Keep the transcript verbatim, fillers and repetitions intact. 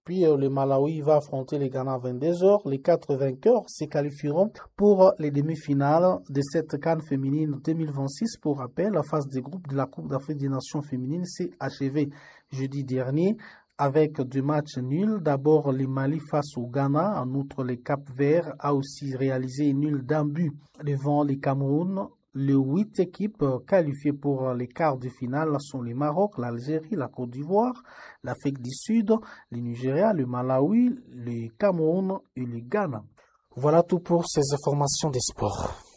Puis euh, le Malawi va affronter le Ghana à vingt-deux heures. Les quatre vainqueurs se qualifieront pour les demi-finales de cette CAN féminine deux mille vingt-six. Pour rappel, la phase des groupes de la Coupe d'Afrique des Nations féminines s'est achevée jeudi dernier avec deux matchs nuls. D'abord, le Mali face au Ghana. En outre, le Cap-Vert a aussi réalisé nul d'un but devant le Cameroun. Les huit équipes qualifiées pour les quarts de finale sont le Maroc, l'Algérie, la Côte d'Ivoire, l'Afrique du Sud, le Nigeria, le Malawi, le Cameroun et le Ghana. Voilà tout pour ces informations des sports.